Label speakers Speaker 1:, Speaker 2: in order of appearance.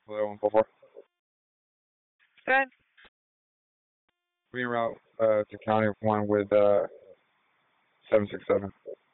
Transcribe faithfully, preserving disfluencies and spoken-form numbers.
Speaker 1: Hello, one four four.
Speaker 2: Good.
Speaker 1: We route uh, to County one with uh, seven six seven.